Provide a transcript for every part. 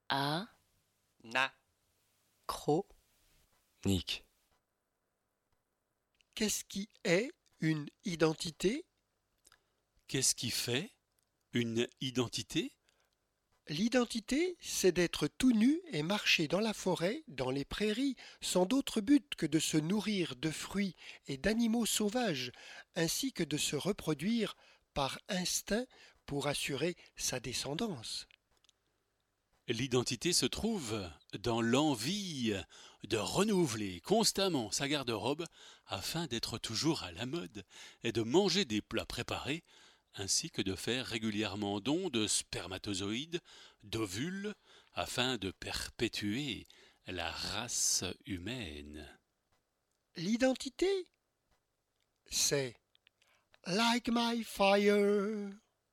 A, Na. cro, Nick. Qu'est-ce qui est une identité? Qu'est-ce qui fait une identité? L'identité, c'est d'être tout nu et marcher dans la forêt, dans les prairies, sans d'autre but que de se nourrir de fruits et d'animaux sauvages, ainsi que de se reproduire par instinct pour assurer sa descendance. L'identité se trouve dans l'envie de renouveler constamment sa garde-robe afin d'être toujours à la mode et de manger des plats préparés ainsi que de faire régulièrement don de spermatozoïdes, d'ovules afin de perpétuer la race humaine. L'identité, c'est like my fire.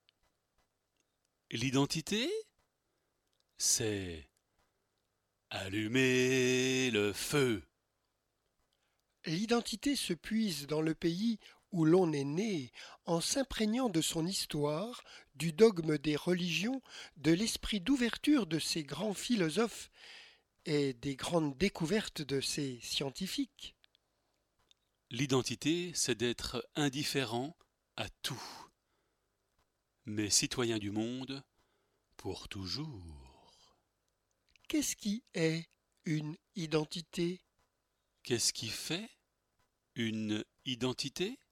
L'identité, c'est allumer le feu. L'identité se puise dans le pays où l'on est né, en s'imprégnant de son histoire, du dogme des religions, de l'esprit d'ouverture de ses grands philosophes et des grandes découvertes de ses scientifiques. L'identité, c'est d'être indifférent à tout, mais citoyen du monde pour toujours. Qu'est-ce qui est une identité? Qu'est-ce qui fait une identité?